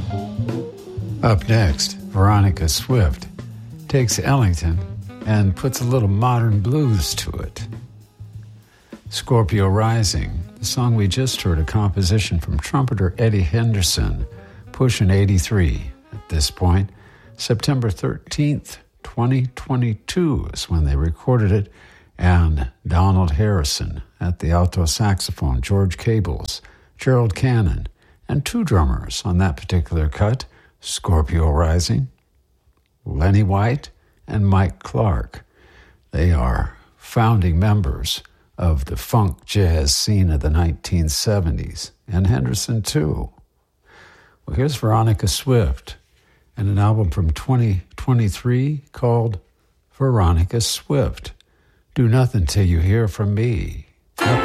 Up next, Veronica Swift takes Ellington and puts a little modern blues to it. Scorpio Rising, the song we just heard, a composition from trumpeter Eddie Henderson, pushing 83 at this point. September 13th, 2022 is when they recorded it, and Donald Harrison at the alto saxophone, George Cables, Gerald Cannon, and two drummers on that particular cut, Scorpio Rising, Lenny White and Mike Clark. They are founding members of the funk jazz scene of the 1970s, and Henderson too. Well, here's Veronica Swift and an album from 2023 called Veronica Swift. Do Nothing Till You Hear From Me. Up